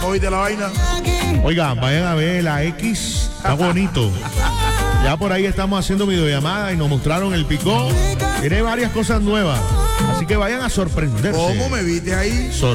cogiste la vaina. Oigan, vayan a ver la X, está bonito. Ya por ahí estamos haciendo videollamada y nos mostraron el picó. Tiene varias cosas nuevas. Así que vayan a sorprenderse. ¿Cómo me viste ahí? Sorprenderse.